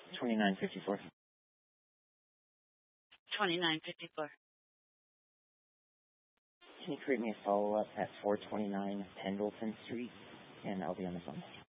2954. 2954. Can you create me a follow-up at 429 Pendleton Street, and I'll be on the phone.